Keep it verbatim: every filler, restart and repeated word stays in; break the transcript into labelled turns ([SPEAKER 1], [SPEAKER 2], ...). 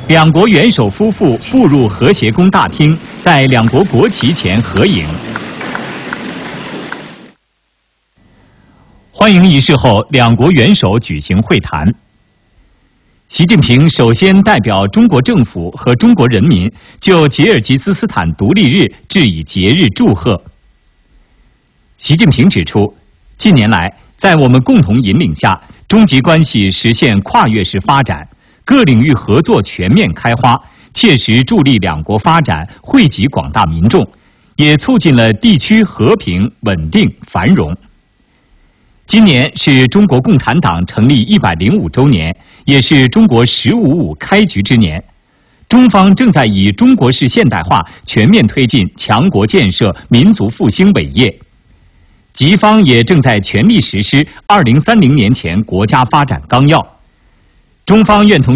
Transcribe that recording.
[SPEAKER 1] 两国元首夫妇步入和谐宫大厅，在两国国旗前合影。欢迎仪式后，两国元首举行会谈。习近平首先代表中国政府和中国人民就吉尔吉斯斯坦独立日致以节日祝贺。习近平指出，近年来，在我们共同引领下，中吉关系实现跨越式发展，各领域合作全面开花，切实助力两国发展，惠及广大民众，也促进了地区和平、稳定、繁荣。今年是中国共产党成立一百零五周年，也是中国“十五五”开局之年。中方正在以中国式现代化全面推进强国建设、民族复兴伟业。吉方也正在全力实施二零三零年前国家发展纲要。中方愿同